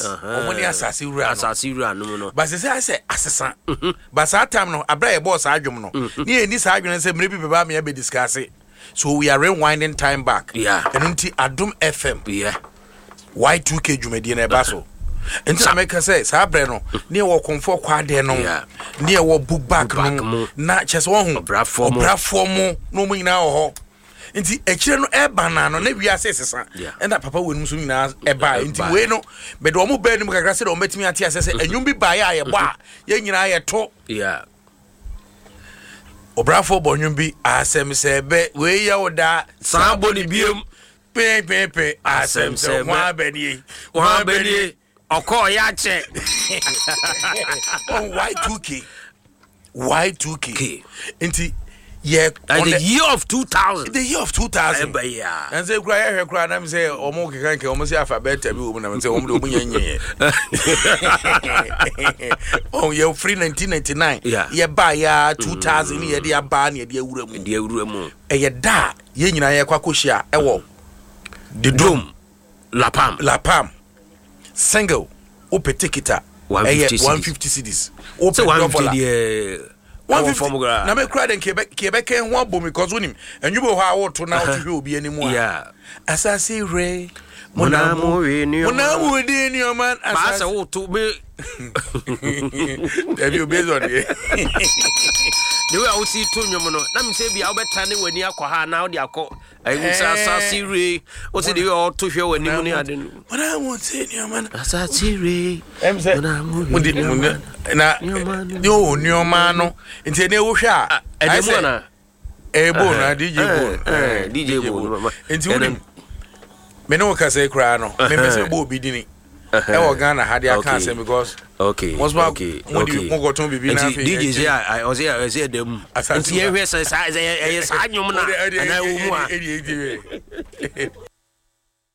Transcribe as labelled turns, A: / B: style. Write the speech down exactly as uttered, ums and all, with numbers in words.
A: Omoni asase wura no.
B: Asase wura no no.
A: But say say asesa. But that time no abra e boss adwom no. Ne eni sa adwom say mre bi beba me be discuss. So we are rewinding time back.
B: Yeah.
A: Enunti Adom F M.
B: Yeah.
A: Y two K dwumadi na eba so. Enti America say sa bre no ne wo konfo kwa de no. Ne wo book back no na chese wo hu.
B: Brafo mo.
A: Brafo mo no mo nyina wo ho. Enti ekire no eba na no na wi asesesa. Enda papa wenu so nyina eba enti we no be do mo ba nim kakra se do metimi ate asese enwum bi ba ya ye bo a ye nyina ye to.
B: Yeah.
A: Obrafo bonwum bi asem se be we ye oda
B: san boni biem
A: pe pe pe asem se ho abeni
B: ho abeni oko ya che
A: on Y two K Y two K enti yeah,
B: on the year of two thousand.
A: The year of two thousand.
B: Yeah.
A: And say cry here cry na me say omo kekan ke omo say alphabet bi omo na me say omo do omo nyenye. Oh, you free nineteen ninety-nine.
B: Yeah.
A: Ye ba ya two thousand ye de aba na ye de awura mu.
B: De awura mu.
A: E ye da ye nyina ye kwakohia e wo the dome
B: La Pam.
A: La Pam. Single opetikita
B: one fifty
A: cedis.
B: Ope one fifty
A: one fifty na me cry den kebe kebe ken ho abom because wonim enwubo ho a wo to na wo hwe obi animu a
B: yeah
A: asase re
B: monamu we ni
A: monamu de ni o man
B: asase wo to be
A: ebi obi zo de
B: the way I see to nwom no na me say bia wo beta ne wani akwa na wo de akọ ayi asase re wo say the way o to hwe wani mu ni ade no
A: monamu de ni o man
B: asase re
A: monamu we na yo ni o man no nti ne wo hwe a
B: edemu na
A: ebo na D J Bo
B: eh D J Bo
A: nti wo me no ka say kra no me me say bo bi dini e wo Ghana ha dia kan say because
B: okay okay okay
A: mo go ton bibi na
B: fe D J say I was here I say dem nti e hwe say say e sa nwom na na wo mu a